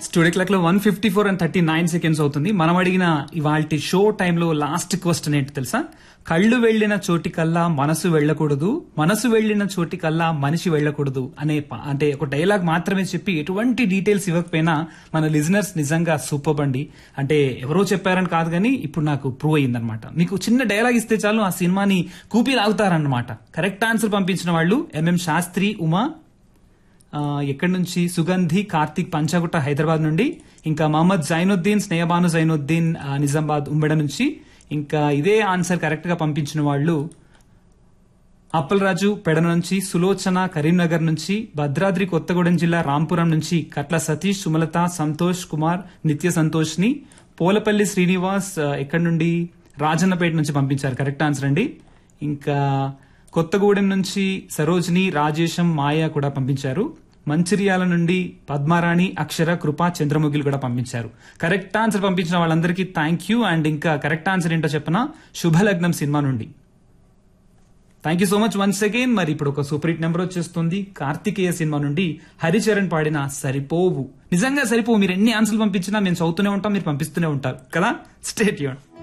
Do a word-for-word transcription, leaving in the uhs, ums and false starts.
Studio clock లో one fifty four and thirty nine seconds అవుతుంది. మనం అడిగిన ఇవాళ షో టైంలో లాస్ట్ క్వశ్చన్ ఏంటి తెలుసా? కళ్ళు వెళ్లిన చోటికల్లా మనసు వెళ్లకూడదు, మనసు వెళ్లిన చోటికల్లా మనిషి వెళ్లకూడదు అనే ప- అంటే ఒక డైలాగ్ మాత్రమే చెప్పి ఎటువంటి డీటెయిల్స్ ఇవ్వకపోయినా మన లిజనర్స్ నిజంగా సూపర్ అండి. అంటే ఎవరో చెప్పారని కాదు కానీ ఇప్పుడు నాకు ప్రూవ్ అయ్యిందనమాట. మీకు చిన్న డైలాగ్ ఇస్తే చాలు ఆ సినిమాని కూపి లాగుతారన్నమాట. కరెక్ట్ ఆన్సర్ పంపించిన వాళ్ళు ఎంఎం శాస్త్రి, ఉమా, ఆ, ఎక్కడి నుంచి సుగంధి, కార్తిక్ పంచగుట్ట హైదరాబాద్ నుండి, ఇంకా మహమ్మద్ జైనుద్దీన్, స్నేహబాను జైనుద్దీన్ ఆ, నిజామాబాద్ ఉమ్మడ నుంచి, ఇంకా ఇదే ఆన్సర్ కరెక్ట్ గా పంపించిన వాళ్ళు అప్పలరాజు పెడ నుంచి, సులోచన కరీంనగర్ నుంచి, భద్రాద్రి కొత్తగూడెం జిల్లా రాంపురం నుంచి కట్ల సతీష్, సుమలత, సంతోష్ కుమార్, నిత్య సంతోష్ ని, పోలపల్లి శ్రీనివాస్ ఆ, ఎక్కడి నుండి రాజన్నపేట నుంచి పంపించారు కరెక్ట్ ఆన్సర్ అండి. ఇంకా కొత్తగూడెం నుంచి సరోజిని, రాజేశం, మాయ కూడా పంపించారు. మంచిర్యాల నుండి పద్మారాణి, అక్షర, కృప, చంద్రముఖిలు కూడా పంపించారు. కరెక్ట్ ఆన్సర్ పంపించిన వాళ్ళందరికీ థ్యాంక్ యూ. అండ్ ఇంకా కరెక్ట్ ఆన్సర్ ఏంటో చెప్పనా, శుభలగ్నం సినిమా నుండి. Thank you so much once again. మరి ఇప్పుడు ఒక సూపర్ హిట్ నెంబర్ వచ్చేస్తుంది. కార్తికేయ సినిమా నుండి హరిచరణ్ పాడిన సరిపోవు. నిజంగా సరిపోవు. మీరు ఎన్ని ఆన్సర్లు పంపించినా మేము చదువుతూనే ఉంటాం, మీరు పంపిస్తూనే ఉంటారు కదా. Stay tuned.